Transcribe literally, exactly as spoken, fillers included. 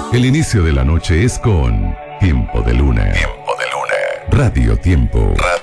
El inicio de la noche es con Tiempo de Luna. Tiempo de Luna. Radio Tiempo. Radio